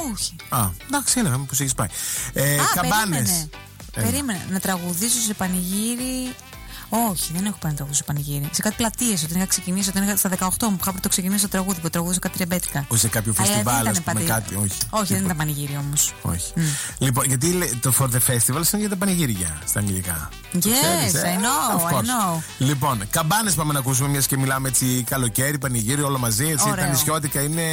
Όχι. Εντάξει, έλεγα πως έχεις πάει. Καμπάνες. Περίμενε. Να τραγουδήσω σε πανηγύρι. Όχι, δεν έχω πάει να τραγουδήσω σε πανηγύρι. Σε κάτι πλατείες, όταν είχα ξεκινήσει, όταν είχα στα 18 μου, που είχα ξεκινήσει το τραγούδι, που τραγουδούσα κάτι ρεμπέτικα. Όχι σε κάποιο φεστιβάλ, ας πούμε, κάτι. Όχι, δεν ήταν πανηγύρι όμως. Όχι. Λοιπόν, γιατί το For the Festival είναι για τα πανηγύρια στα αγγλικά. Yes, I know. Λοιπόν, καμπάνες πάμε να ακούσουμε, μιας και μιλάμε έτσι καλοκαίρι, πανηγύρι, όλο μαζί. Έτσι, τα νησιώτικα είναι.